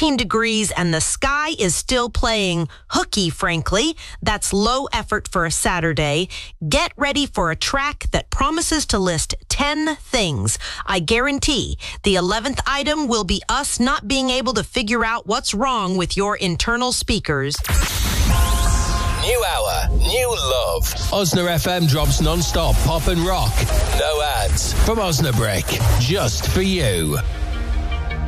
18 degrees, and the sky is still playing hooky, frankly. That's low effort for a Saturday. Get ready for a track that promises to list 10 things. I guarantee the 11th item will be us not being able to figure out what's wrong with your internal speakers. New hour, new love. Osna FM drops non-stop pop and rock. No ads from Osnabrick, just for you.